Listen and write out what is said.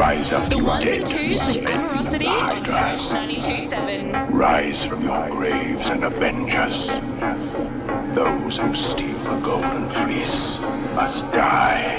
Rise up, The you ones dead and twos with men of Amorosity the on Hydra. Fresh 92.7. Rise from your graves and avenge us. Those who steal the golden fleece must die.